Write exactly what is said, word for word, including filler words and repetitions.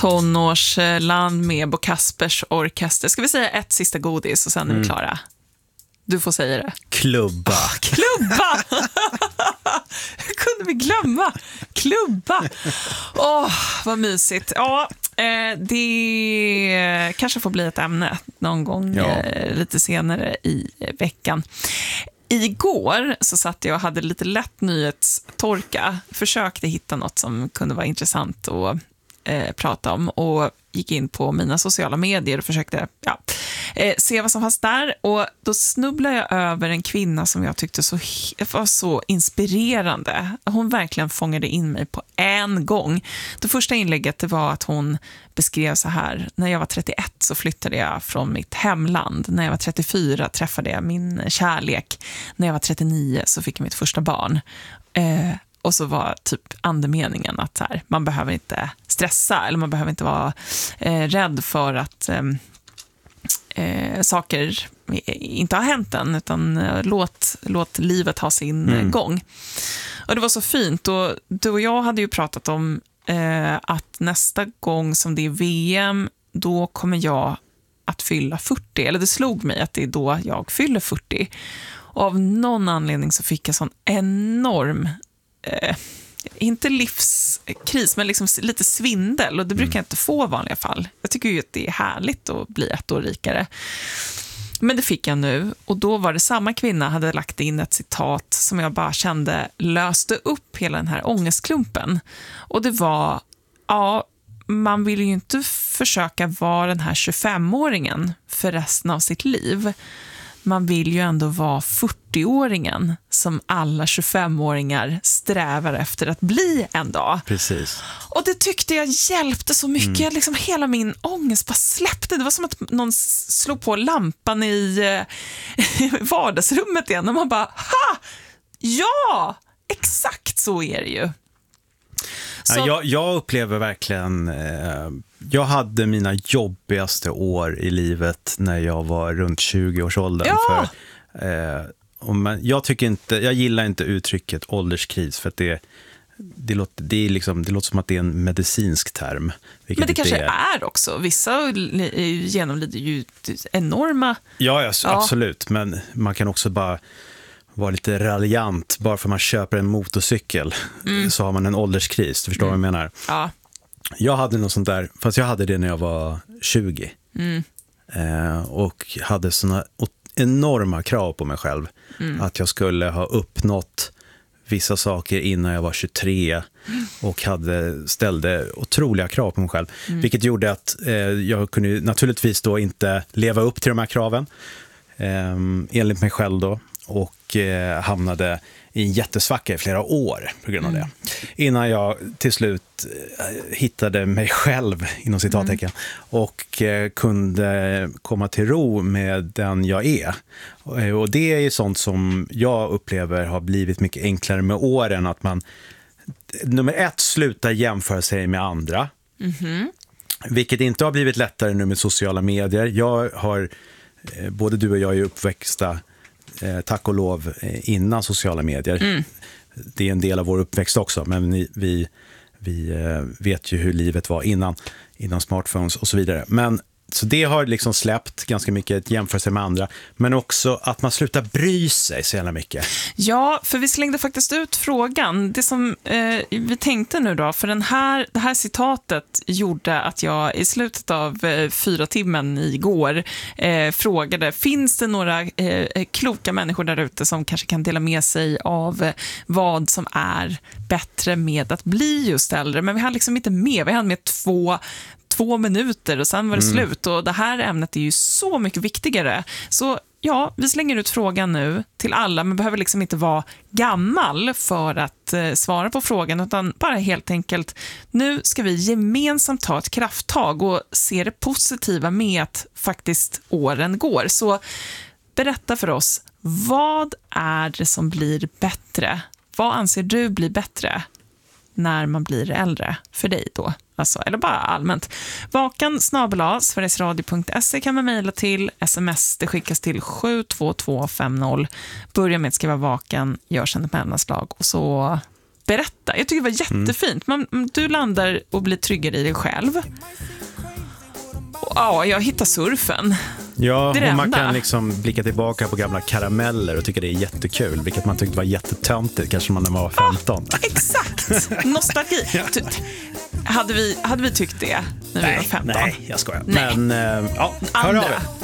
tonårsland med Bo Kaspers orkester. Ska vi säga ett sista godis och sen är vi klara? Du får säga det. Klubba. Oh, klubba! Hur kunde vi glömma? Klubba! Åh, oh, vad mysigt. Ja, eh, det kanske får bli ett ämne någon gång ja. eh, lite senare i veckan. Igår så satt jag och hade lite lätt nyhetstorka. Försökte hitta något som kunde vara intressant att eh, prata om. Och gick in på mina sociala medier och försökte ja, eh, se vad som fanns där. Och då snubblade jag över en kvinna som jag tyckte så, var så inspirerande. Hon verkligen fångade in mig på en gång. Det första inlägget det var att hon beskrev så här: när jag var trettioett så flyttade jag från mitt hemland. När jag var trettiofyra träffade jag min kärlek. När jag var trettionio så fick jag mitt första barn. Eh, Och så var typ andemeningen att så här, man behöver inte stressa eller man behöver inte vara eh, rädd för att eh, eh, saker inte har hänt än, utan eh, låt, låt livet ha sin mm. gång. Och det var så fint. Och du och jag hade ju pratat om eh, att nästa gång som det är V M, då kommer jag att fylla fyrtio. Eller det slog mig att det är då jag fyller fyrtio. Och av någon anledning så fick jag sån enorm Eh, inte livskris, men liksom lite svindel. Och det brukar jag inte få i vanliga fall. Jag tycker ju att det är härligt att bli ett år rikare. Men det fick jag nu. Och då var det samma kvinna hade lagt in ett citat som jag bara kände löste upp hela den här ångestklumpen. Och det var, ja, man vill ju inte försöka vara den här tjugofemåringen för resten av sitt liv. Man vill ju ändå vara fyrtioåringen som alla tjugofemåringar strävar efter att bli en dag. Precis. Och det tyckte jag hjälpte så mycket. Mm. Liksom hela min ångest bara släppte. Det var som att någon slog på lampan i eh, vardagsrummet igen. Och man bara, ha! Ja! Exakt så är det ju. Så... Ja, jag, jag upplever verkligen... Eh, jag hade mina jobbigaste år i livet när jag var runt tjugo-årsåldern. Ja! För, eh, och man, jag, tycker inte, jag gillar inte uttrycket ålderskris för att det, det, låter, det, är liksom, det låter som att det är en medicinsk term. Men det kanske är. är också. Vissa genomlider ju enorma... Ja, ja, ja, absolut. Men man kan också bara... var lite raljant. Bara för man köper en motorcykel mm. så har man en ålderskris. Du förstår mm. vad jag menar? Ja. Jag hade något sånt där, fast jag hade det när jag var tjugo. Mm. Eh, och hade såna enorma krav på mig själv. Mm. Att jag skulle ha uppnått vissa saker innan jag var tjugotre. Mm. Och hade, ställde otroliga krav på mig själv. Mm. Vilket gjorde att eh, jag kunde naturligtvis då inte leva upp till de här kraven. Eh, enligt mig själv då. Och eh, hamnade i en jättesvacka i flera år på grund av det. Mm. Innan jag till slut eh, hittade mig själv inom citattecken mm. och eh, kunde komma till ro med den jag är. Och, och det är ju sånt som jag upplever har blivit mycket enklare med åren. Att man, nummer ett, slutar jämföra sig med andra. Mm-hmm. Vilket inte har blivit lättare nu med sociala medier. Jag har, eh, både du och jag är uppväxta Eh, tack och lov eh, innan sociala medier. Mm. Det är en del av vår uppväxt också, men vi, vi, vi eh, vet ju hur livet var innan, innan smartphones och så vidare. Men så det har liksom släppt ganska mycket jämförelse med andra, men också att man slutar bry sig så jävla mycket. Ja, för vi slängde faktiskt ut frågan. Det som eh, vi tänkte nu då, för den här, det här citatet gjorde att jag i slutet av eh, fyra timmen igår eh, frågade, finns det några eh, kloka människor där ute som kanske kan dela med sig av eh, vad som är bättre med att bli just äldre? Men vi hade liksom inte med, vi hade med två två minuter och sen var det mm. slut. Och det här ämnet är ju så mycket viktigare. Så ja, vi slänger ut frågan nu till alla. Man behöver liksom inte vara gammal för att eh, svara på frågan, utan bara helt enkelt, nu ska vi gemensamt ta ett krafttag och se det positiva med att faktiskt åren går. Så berätta för oss, vad är det som blir bättre? Vad anser du blir bättre när man blir äldre för dig då? Alltså, eller bara allmänt. Vakan snabel-a sverigesradio punkt se kan man mejla till. Sms, det skickas till sju två två fem noll. Börja med att skriva vakan, gör sen ett mellanslag och så berätta. Jag tycker det var jättefint. Man, du landar och blir tryggare i dig själv. Och, ja, jag hittar surfen. Ja, det är det och man enda. kan liksom blicka tillbaka på gamla karameller och tycka det är jättekul, vilket man tyckte var jättetöntigt, kanske man när man var femton. Ah, exakt, nostalgi. Du, hade, vi, hade vi tyckt det när vi var femton? Nej, jag skojar. Nej. Men äh, ja, hör Andra. av er.